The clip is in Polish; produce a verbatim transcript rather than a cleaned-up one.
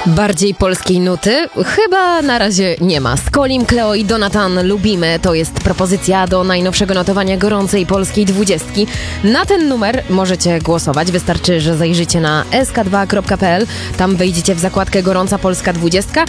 Bardziej polskiej nuty? Chyba na razie nie ma. Skolim, Kleo i Donatan lubimy. To jest propozycja do najnowszego notowania gorącej polskiej dwudziestki. Na ten numer możecie głosować. Wystarczy, że zajrzycie na s k dwa kropka p l. Tam wejdziecie w zakładkę Gorąca Polska dwudziestka